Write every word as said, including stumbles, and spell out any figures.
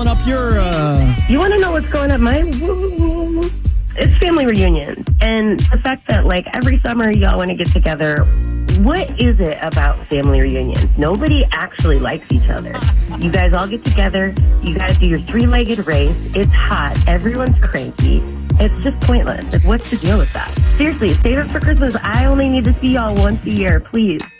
on up your... Uh... You want to know what's going on? My... It's family reunions. And the fact that, like, every summer y'all want to get together, what is it about family reunions? Nobody actually likes each other. You guys all get together. You guys do your three-legged race. It's hot. Everyone's cranky. It's just pointless. Like, what's the deal with that? Seriously, save it for Christmas. I only need to see y'all once a year, please.